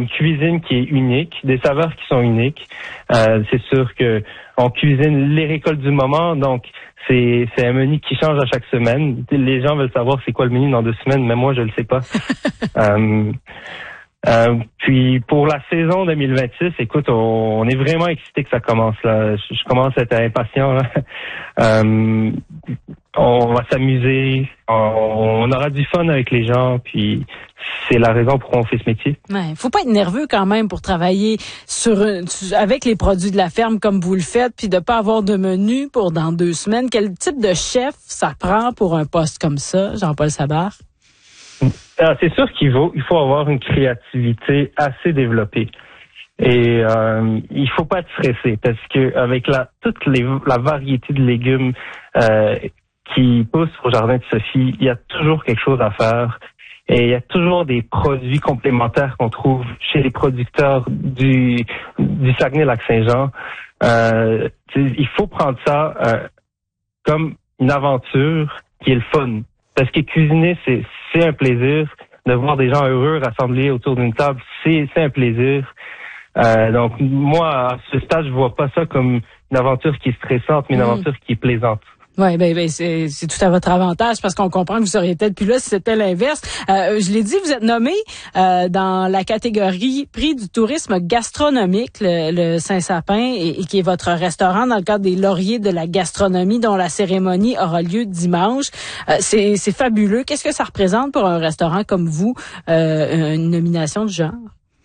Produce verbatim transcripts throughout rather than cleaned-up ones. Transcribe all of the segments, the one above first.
une cuisine qui est unique, des saveurs qui sont uniques. Euh, c'est sûr que on cuisine les récoltes du moment, donc c'est c'est un menu qui change à chaque semaine. Les gens veulent savoir c'est quoi le menu dans deux semaines, mais moi je le sais pas. euh, Euh, puis pour la saison deux mille vingt-six, écoute, on, on est vraiment excité que ça commence là. Je, je commence à être impatient. Là. Euh, on va s'amuser, on, on aura du fun avec les gens, puis c'est la raison pour qu'on fait ce métier. Ouais, faut pas être nerveux quand même pour travailler sur une, avec les produits de la ferme comme vous le faites, puis de pas avoir de menu pour dans deux semaines. Quel type de chef ça prend pour un poste comme ça, Jean-Paul Sabart? Alors, c'est sûr qu'il faut, il faut avoir une créativité assez développée. Et euh, il faut pas être stressé parce que avec la toute les, la variété de légumes euh, qui poussent au jardin de Sophie, il y a toujours quelque chose à faire. Et il y a toujours des produits complémentaires qu'on trouve chez les producteurs du, du Saguenay-Lac-Saint-Jean. Euh, il faut prendre ça euh, comme une aventure qui est le fun. Parce que cuisiner, c'est, c'est un plaisir. De voir des gens heureux rassemblés autour d'une table, c'est, c'est un plaisir. Euh, donc, moi, à ce stade, je vois pas ça comme une aventure qui est stressante, mais une mmh. aventure qui est plaisante. Oui, ben, ben c'est, c'est tout à votre avantage parce qu'on comprend que vous seriez peut-être plus là si c'était l'inverse. Euh, je l'ai dit, vous êtes nommé euh, dans la catégorie prix du tourisme gastronomique, le, le Saint-Sapin, et, et qui est votre restaurant dans le cadre des lauriers de la gastronomie dont la cérémonie aura lieu dimanche. Euh, c'est, c'est fabuleux. Qu'est-ce que ça représente pour un restaurant comme vous, euh, une nomination de genre?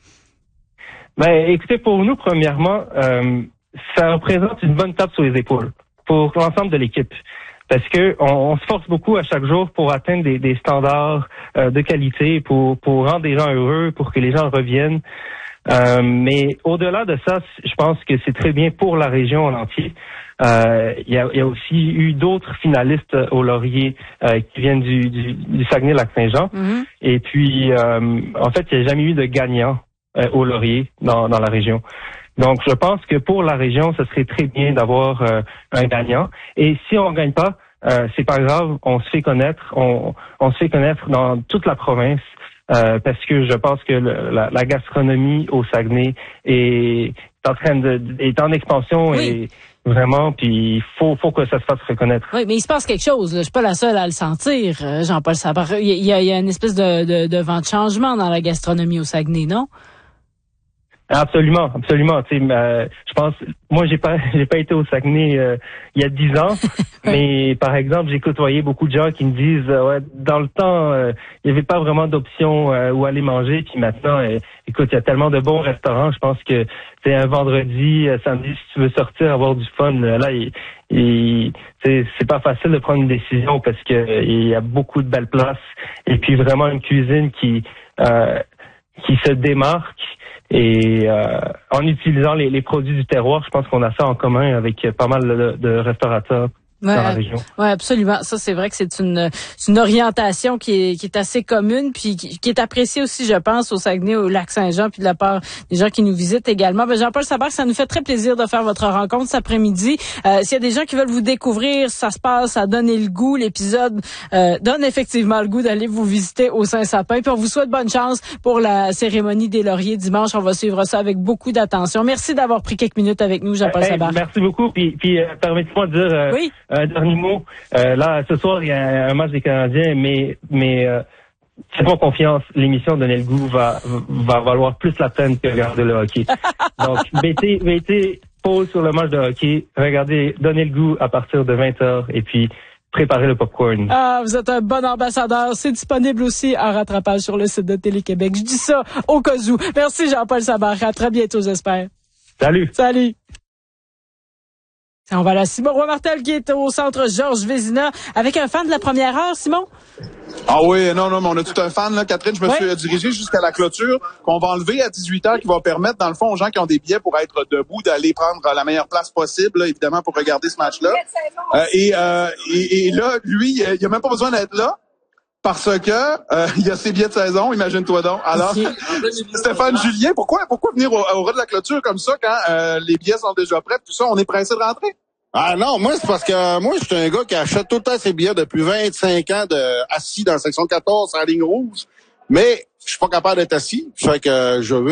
Ben, écoutez, pour nous, premièrement, euh, ça représente une bonne tape sur les épaules pour l'ensemble de l'équipe. Parce que on, on se force beaucoup à chaque jour pour atteindre des, des standards euh, de qualité, pour, pour rendre les gens heureux, pour que les gens reviennent. Euh, mais au-delà de ça, je pense que c'est très bien pour la région en entier. Euh, il y a, il y a aussi eu d'autres finalistes au Laurier euh, qui viennent du, du, du Saguenay-Lac-Saint-Jean. Mm-hmm. Et puis, euh, en fait, il n'y a jamais eu de gagnant euh, au Laurier dans, dans la région. Donc, je pense que pour la région, ce serait très bien d'avoir euh, un gagnant. Et si on ne gagne pas, euh, c'est pas grave, on se fait connaître, on, on se fait connaître dans toute la province, euh, parce que je pense que le, la, la gastronomie au Saguenay est en train de est en expansion oui. et vraiment, puis il faut, faut que ça se fasse reconnaître. Oui, mais il se passe quelque chose. Là. Je suis pas la seule à le sentir, Jean-Paul Sabart. Il y a, il y a une espèce de, de, de vent de changement dans la gastronomie au Saguenay, non? Absolument, absolument. Tu sais, euh, je pense, moi j'ai pas, j'ai pas été au Saguenay euh, il y a dix ans, mais par exemple j'ai côtoyé beaucoup de gens qui me disent, euh, ouais, dans le temps, euh, il y avait pas vraiment d'options euh, où aller manger, puis maintenant, euh, écoute, il y a tellement de bons restaurants. Je pense que c'est un vendredi, euh, samedi, si tu veux sortir, avoir du fun, euh, là, il, il, c'est, c'est pas facile de prendre une décision parce que euh, il y a beaucoup de belles places et puis vraiment une cuisine qui, euh, qui se démarque. Et euh, en utilisant les, les produits du terroir, je pense qu'on a ça en commun avec pas mal de, de restaurateurs. Ouais, dans la région. Ouais, absolument. Ça, c'est vrai que c'est une, une orientation qui est, qui est assez commune, puis qui, qui est appréciée aussi, je pense, au Saguenay, au Lac-Saint-Jean, puis de la part des gens qui nous visitent également. Ben, Jean-Paul Sabart, ça nous fait très plaisir de faire votre rencontre cet après-midi. Euh, s'il y a des gens qui veulent vous découvrir, ça se passe à Donner le goût. L'épisode euh, donne effectivement le goût d'aller vous visiter au Saint-Sapin. Puis on vous souhaite bonne chance pour la cérémonie des lauriers dimanche. On va suivre ça avec beaucoup d'attention. Merci d'avoir pris quelques minutes avec nous, Jean-Paul hey, Sabart. Merci beaucoup. Puis, puis euh, permettez-moi de dire... Euh, oui. Un dernier mot. Euh, là, ce soir, il y a un match des Canadiens, mais mais euh, faites-moi confiance, l'émission Donner le goût va va valoir plus la peine que regarder le hockey. Donc, mettez mettez pause sur le match de hockey, regardez Donner le goût à partir de vingt heures et puis préparez le popcorn. Ah, vous êtes un bon ambassadeur. C'est disponible aussi en rattrapage sur le site de Télé-Québec. Je dis ça au cas où. Merci Jean-Paul Sabart. À très bientôt, j'espère. Salut. Salut. On va à Simon Roy-Martel qui est au centre Georges Vézina avec un fan de la première heure, Simon? Ah oui, non, non, mais on a tout un fan, là. Catherine, je me oui. suis dirigé jusqu'à la clôture qu'on va enlever à dix-huit heures qui va permettre, dans le fond, aux gens qui ont des billets pour être debout, d'aller prendre la meilleure place possible, là, évidemment, pour regarder ce match-là. Euh, et, euh, et, et là, lui, il a même pas besoin d'être là. Parce que euh, il y a ses billets de saison, imagine-toi donc. Alors, Stéphane Julien, pourquoi pourquoi venir au, au ras de la clôture comme ça quand euh, les billets sont déjà prêts, tout ça, on est pressé de rentrer? Ah non, moi c'est parce que moi je suis un gars qui achète tout le temps ses billets depuis vingt-cinq ans de assis dans la section quatorze à la ligne rouge, mais je suis pas capable d'être assis, fait que je veux